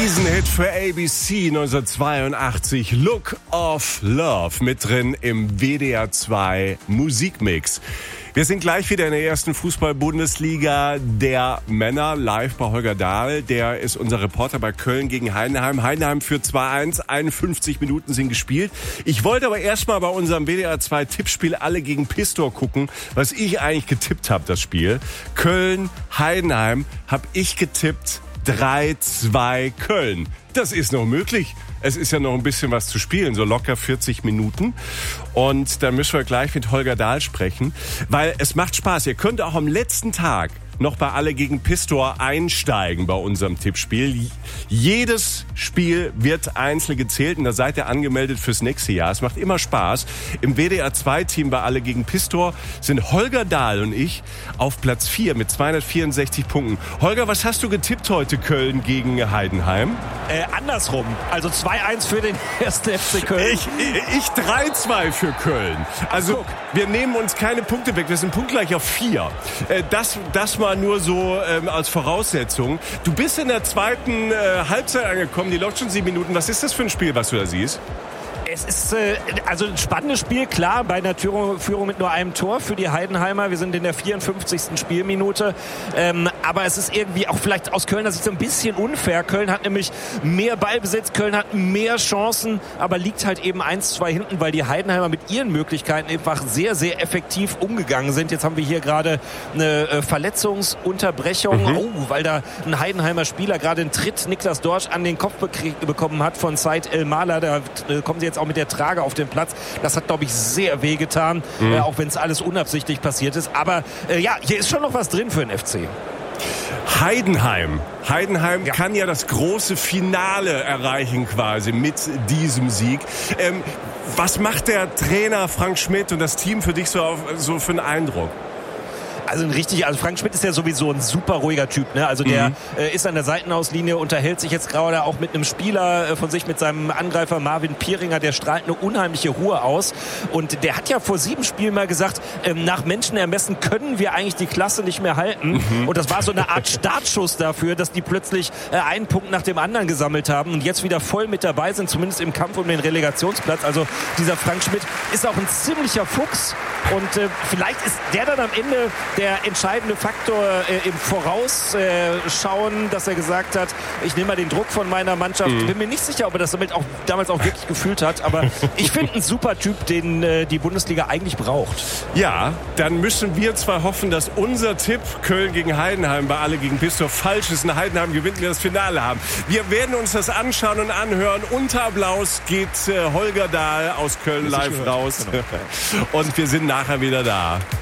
Riesenhit für ABC 1982, Look of Love, mit drin im WDR 2 Musikmix. Wir sind gleich wieder in der ersten Fußball-Bundesliga der Männer, live bei Holger Dahl. Der ist unser Reporter bei Köln gegen Heidenheim. Heidenheim führt 2-1, 51 Minuten sind gespielt. Ich wollte aber erstmal bei unserem WDR 2 Tippspiel alle gegen Pistor gucken, was ich eigentlich getippt habe, das Spiel. Köln, Heidenheim, habe ich getippt 3-2 Köln. Das ist noch möglich. Es ist ja noch ein bisschen was zu spielen, so locker 40 Minuten. Und dann müssen wir gleich mit Holger Dahl sprechen, weil es macht Spaß. Ihr könnt auch am letzten Tag noch bei Alle gegen Pistor einsteigen bei unserem Tippspiel. Jedes Spiel wird einzeln gezählt und da seid ihr angemeldet fürs nächste Jahr. Es macht immer Spaß. Im WDR 2 Team bei Alle gegen Pistor sind Holger Dahl und ich auf Platz 4 mit 264 Punkten. Holger, was hast du getippt heute, Köln gegen Heidenheim? Andersrum. Also 2-1 für den 1. FC Köln. Ich 3-2 für Köln. Also wir nehmen uns keine Punkte weg. Wir sind punktgleich auf 4. Das mal nur so als Voraussetzung. Du bist in der zweiten Halbzeit angekommen. Die läuft schon 7 Minuten. Was ist das für ein Spiel, was du da siehst? Es ist also ein spannendes Spiel, klar, bei einer Führung mit nur einem Tor für die Heidenheimer. Wir sind in der 54. Spielminute. Aber es ist irgendwie auch vielleicht aus Kölner Sicht so ein bisschen unfair. Köln hat nämlich mehr Ballbesitz, Köln hat mehr Chancen, aber liegt halt eben 1-2 hinten, weil die Heidenheimer mit ihren Möglichkeiten einfach sehr, sehr effektiv umgegangen sind. Jetzt haben wir hier gerade eine Verletzungsunterbrechung, weil da ein Heidenheimer Spieler gerade einen Tritt Niklas Dorsch an den Kopf bekommen hat von Said El-Maler. Da kommen sie jetzt auch mit der Trage auf den Platz. Das hat, glaube ich, sehr wehgetan, auch wenn es alles unabsichtlich passiert ist. Aber hier ist schon noch was drin für den FC. Heidenheim kann ja das große Finale erreichen quasi mit diesem Sieg. Was macht der Trainer Frank Schmidt und das Team für dich so für einen Eindruck? Also Frank Schmidt ist ja sowieso ein super ruhiger Typ, ne? Also der ist an der Seitenauslinie, unterhält sich jetzt gerade auch mit einem Spieler von sich, mit seinem Angreifer Marvin Pieringer, der strahlt eine unheimliche Ruhe aus. Und der hat ja vor 7 Spielen mal gesagt, nach Menschenermessen können wir eigentlich die Klasse nicht mehr halten. Und das war so eine Art Startschuss dafür, dass die plötzlich einen Punkt nach dem anderen gesammelt haben und jetzt wieder voll mit dabei sind, zumindest im Kampf um den Relegationsplatz. Also dieser Frank Schmidt ist auch ein ziemlicher Fuchs und vielleicht ist der dann am Ende der entscheidende Faktor im Vorausschauen, dass er gesagt hat, ich nehme mal den Druck von meiner Mannschaft. Bin mir nicht sicher, ob er das damals auch wirklich gefühlt hat, aber ich finde einen super Typ, den die Bundesliga eigentlich braucht. Ja, dann müssen wir zwar hoffen, dass unser Tipp Köln gegen Heidenheim bei Alle gegen Pistor falsch ist und Heidenheim gewinnt, wir das Finale haben. Wir werden uns das anschauen und anhören. Unter Applaus geht Holger Dahl aus Köln live raus. Genau. Und wir sind nachher wieder da.